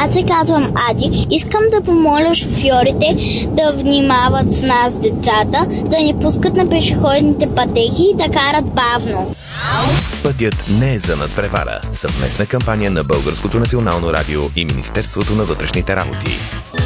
Аз се казвам Ади. Искам да помоля шофьорите да внимават с нас, децата, да ни пускат на пешеходните пътеки и да карат бавно. Пътят не е за надпревара. Съвместна кампания на Българското национално радио и Министерството на вътрешните работи.